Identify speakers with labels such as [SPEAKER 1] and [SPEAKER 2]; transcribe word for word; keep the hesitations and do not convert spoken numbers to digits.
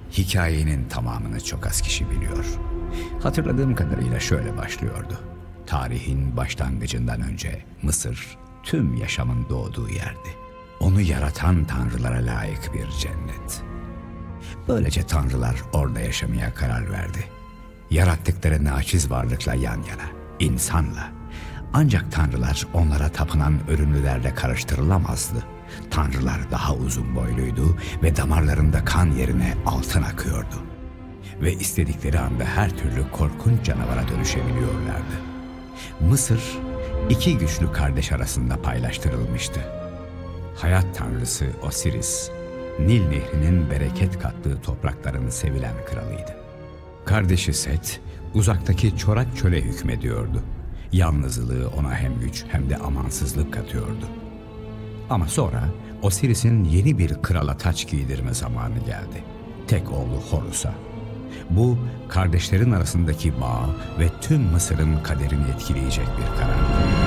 [SPEAKER 1] Hikayenin tamamını çok az kişi biliyor. Hatırladığım kadarıyla şöyle başlıyordu. Tarihin başlangıcından önce Mısır tüm yaşamın doğduğu yerdi. Onu yaratan tanrılara layık bir cennet. Böylece tanrılar orada yaşamaya karar verdi. Yarattıkları naçiz varlıkla yan yana, insanla. Ancak tanrılar onlara tapınan ölümlülerle karıştırılamazdı. Tanrılar daha uzun boyluydu ve damarlarında kan yerine altın akıyordu. Ve istedikleri anda her türlü korkunç canavara dönüşebiliyorlardı. Mısır, iki güçlü kardeş arasında paylaştırılmıştı. Hayat tanrısı Osiris, Nil Nehri'nin bereket kattığı toprakların sevilen kralıydı. Kardeşi Set, uzaktaki çorak çöle hükmediyordu. Yalnızlığı ona hem güç hem de amansızlık katıyordu. Ama sonra Osiris'in yeni bir krala taç giydirme zamanı geldi. Tek oğlu Horus'a. Bu, kardeşlerin arasındaki bağ ve tüm Mısır'ın kaderini etkileyecek bir karardı.